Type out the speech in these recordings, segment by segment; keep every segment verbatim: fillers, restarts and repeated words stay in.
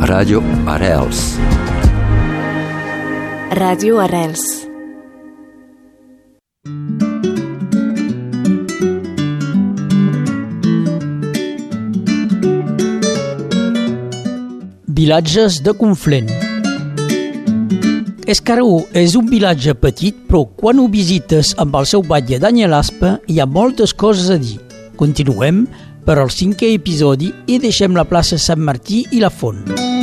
Ràdio Arrels. Ràdio Arrels. Vilatges de Conflent. Escaró és un vilatge petit, però quan ho visites amb el seu batlle d'Anyelaspa hi ha moltes coses a dir. Continuem per al cinquè episodi i deixem la plaça Sant Martí i la Font.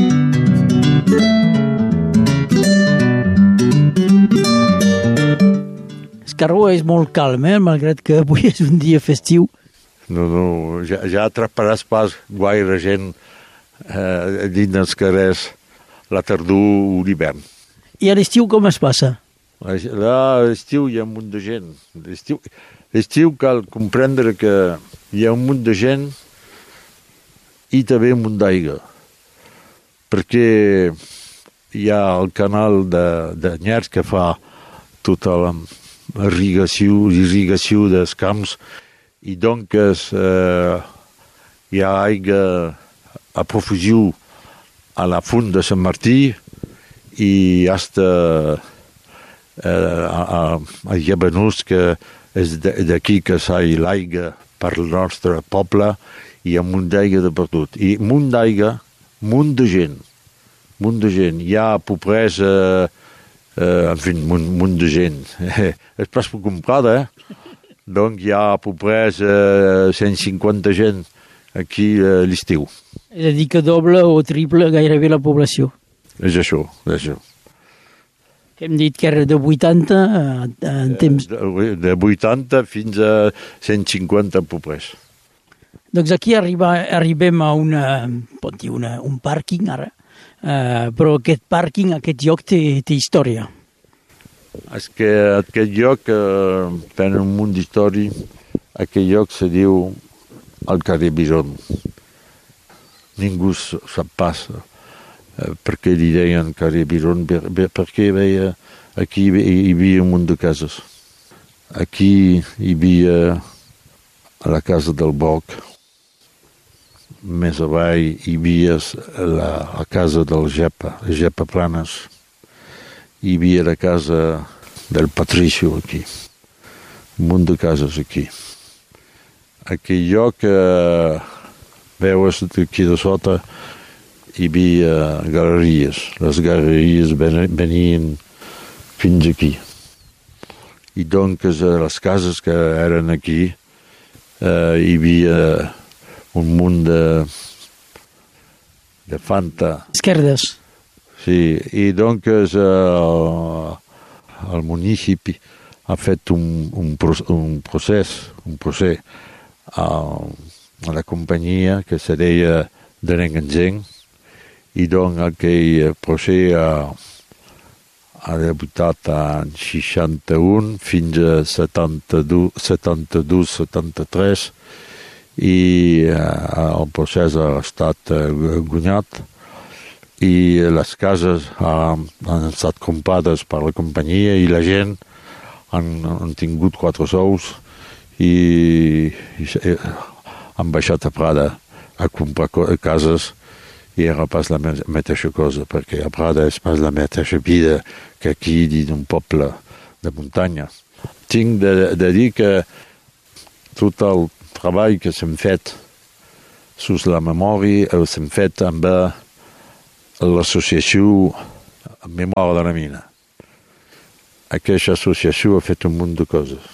Escaró és molt calm, eh? Malgrat que avui és un dia festiu. No, no, ja, ja atraparàs pas gaire gent eh, dins dels carrers la tardor o l'hivern. I a l'estiu com es passa? A l'estiu hi ha un munt de gent. L'estiu, l'estiu cal comprendre que hi ha un munt de gent i també un munt d'aigua. Perquè hi ha el canal de, de Nyers que fa tota la irrigació, irrigació dels camps i doncs eh, hi ha aigua a profusió a la font de Sant Martí i hasta eh, a, a Llabanús, que és d'aquí que s'ha l'aigua per al nostre poble, hi ha un munt d'aigua de per tot. I munt d'aigua, munt de gent, munt de gent. Hi ha pobresa, eh, en fi, munt, munt de gent. És pas per comprar, eh? Donc hi ha pobresa, cent cinquanta gent aquí a l'estiu. És a dir, que doble o triple gairebé la població. És això, és això. Hem dit que era de vuitanta en temps... De, de vuitanta fins a cent cinquanta pobres. Doncs aquí arriba, arribem a una, pot dir una, un pàrquing ara, uh, però aquest pàrquing, aquest lloc té, té història. És que aquest lloc eh, té un munt d'història. Aquest lloc se diu el carrer Biron. Ningú sap pas eh, per què li deien carrer Biron, perquè veia, aquí hi havia un munt de cases. Aquí hi havia la casa del Boc, més avall hi havia la, la casa del Gepa, Gepa Planes, hi havia la casa del Patricio aquí, un munt de cases aquí. Aquell lloc, eh, veus aquí de sota, hi havia galeries. Les galeries venien fins aquí. I doncs les cases que eren aquí, eh, hi havia un munt de, de fanta. Esquerdes. Sí, i doncs el, el municipi ha fet un, un, un procés, un procés a, a la companyia que se deia de Nenganzeng, i doncs aquell procés ha, ha debutat en seixanta-un fins a setanta-dos setanta-tres i el procés ha estat guanyat i les cases han, han estat comprades per la companyia i la gent han, han tingut quatre sous i, i han baixat a Prada a comprar cases i era pas la mateixa cosa, perquè a Prada és pas la mateixa vida que aquí dins un poble de muntanya. Tinc de, de dir que tot el treball que s'hem fet sus la memòria s'hem fet amb l'associació Memòria de la Mina. Aquesta associació ha fet un munt de coses.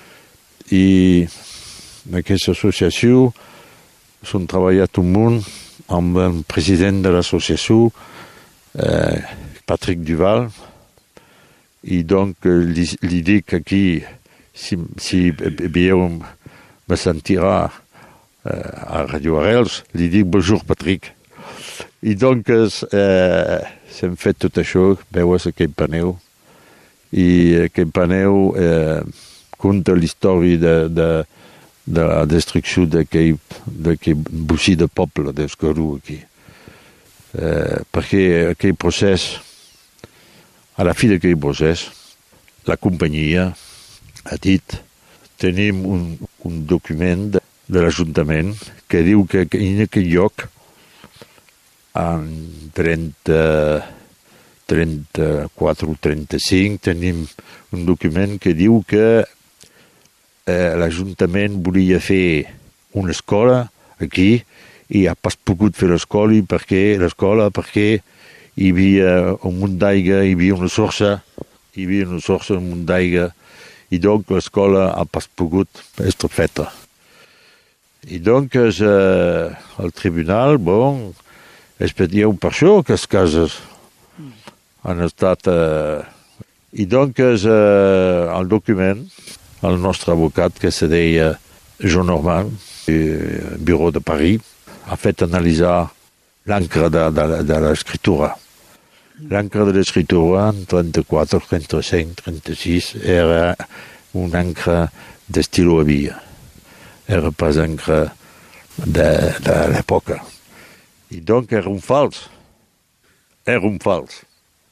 I aquesta associació s'han treballat un munt amb el president de l'associació, eh, Patrick Duval, i donc li, li dic aquí, si, si veieu, me sentirà eh, a Radio Arrels, li dic bonjour Patrick. I donc eh, s'hem fet tot això, veus aquell paneu, i aquell paneu eh, conta l'història de, de de la destrucció d'aquell bocí de poble d'Escaró aquí. Eh, perquè aquell procés, a la fi d'aquell procés, la companyia ha dit tenim un, un document de, de l'Ajuntament que diu que en aquell lloc en trenta, trenta-quatre o trenta-cinc tenim un document que diu que eh, l'Ajuntament volia fer una escola aquí i ha pas pogut fer l'escola perquè l'escola perquè hi havia un munt d'aigua, hi havia una sorsa, hi havia una sorsa, un munt d'aigua, i donc l'escola ha pas pogut estar feta. I donc eh, el tribunal, bon, expedieu per això que les cases han estat... Eh, I donc eh, el document, el nostre avocat, que se deia Jean Normand, eh, Bureau de Paris, ha fet analitzar l'encre de, de, de l'escriptura. L'encre de l'escriptura en trenta-quatre, trenta-cinc, trenta-sis era un encre d'estil Havia. Era pas encre de, de l'època. I donc era un fals. Era un fals.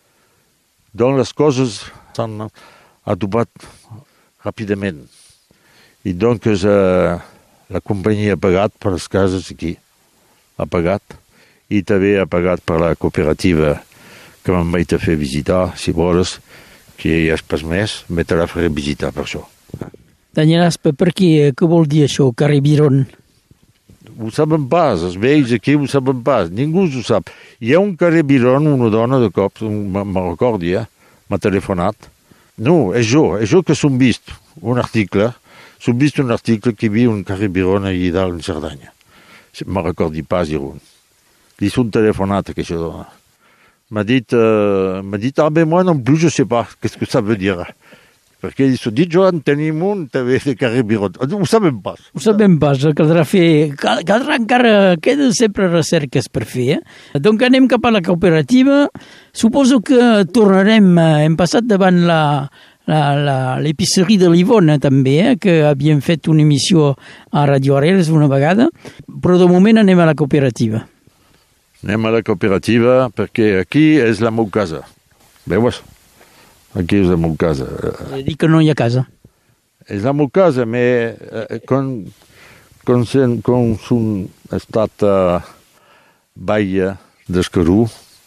Donc les coses s'han adobat ràpidament. I donc eh, la companyia ha pagat per les cases aquí. Ha pagat. I també ha pagat per la cooperativa que me'n vaig a fer visitar, si vols, que hi ha pas més, me te la faré visitar per això. Daniel Aspe, per què, què vol dir això, Carribiron? Ho saben pas, els vells aquí ho saben pas, ningú ho sap. Hi ha un Carribiron, una dona de cop, me'n recordi, eh? M'ha telefonat. No, és jo, és jo que s'han vist un article, s'han vist un article que hi havia un Carribiron allà dalt en Cerdanya. Me'n recordi pas, dir-ho. Li s'han telefonat, aquesta dona. M'a dit, euh, m'a dit, ah ben moi non plus, je sais pas, qu'est-ce que ça veut dire. Perquè s'ha dit, jo en tenim un, també de Carribiron. Ho sabem pas. Ho sabem pas, caldrà fer... Caldrà encara, queden sempre recerques per fer. Eh? Donc anem cap a la cooperativa. Suposo que tornarem, hem passat davant la... l'épicerie de l'Ivona també, eh, que havien fet una emissió a Radio Areles una vegada, però de moment anem a la cooperativa. Anem a la cooperativa perquè aquí és la meva casa. Veus? Aquí és la meva casa. Vull dir que no hi ha casa. És la meva casa, però eh, com, com, com són estat a Baia d'Escarú,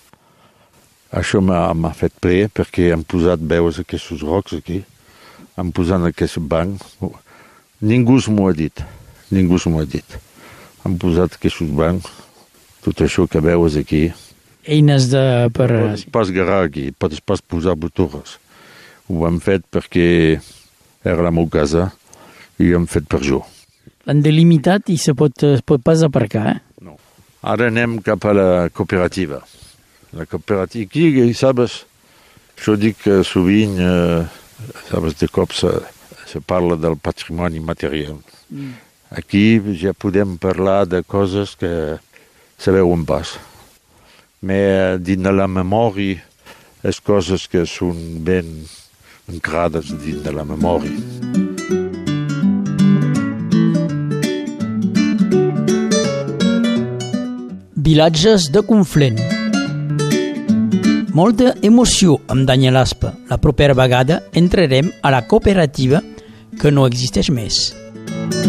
això m'ha fet ple perquè han posat, veus, aquests rocs aquí, han posat aquest banc. Ningú m'ho ha dit, ningú m'ho ha dit. Han posat aquests bancs, tot això que veus aquí. Eines de... per... Pots pas garar aquí, pots pas posar botures. Ho hem fet perquè era la meva casa i ho hem fet per jo. L'han delimitat i se pot, es pot pas aparcar, eh? No. Ara anem cap a la cooperativa. La cooperativa, aquí, sabes, això dic que sovint, eh, sabes, de cop se, se parla del patrimoni material. Mm. Aquí ja podem parlar de coses que se veuen pas. Però dins de la memòria, les coses que són ben ancrades dins de la memòria. Vilatges de Conflent. Molta emoció amb Daniel Aspe. La propera vegada entrarem a la cooperativa que no existeix més.